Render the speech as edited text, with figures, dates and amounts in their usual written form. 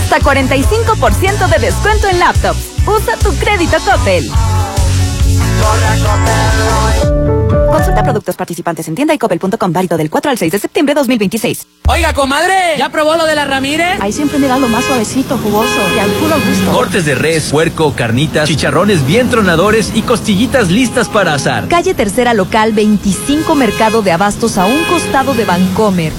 hasta 45% de descuento en laptops. Usa tu crédito Coppel. Consulta productos participantes en tienda y coppel.com, válido del 4 al 6 de septiembre de 2026. Oiga, comadre, ¿ya probó lo de la Ramírez? Ahí siempre me da lo más suavecito, jugoso, y al puro gusto. Cortes de res, puerco, carnitas, chicharrones bien tronadores y costillitas listas para asar. Calle Tercera Local 25, Mercado de Abastos, a un costado de Vancomer.